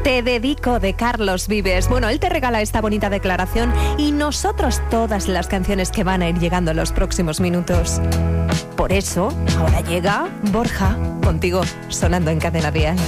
Te dedico, de Carlos Vives. Bueno, él te regala esta bonita declaración y nosotros todas las canciones que van a ir llegando en los próximos minutos. Por eso, ahora llega Borja, contigo, sonando en Cadena Dial.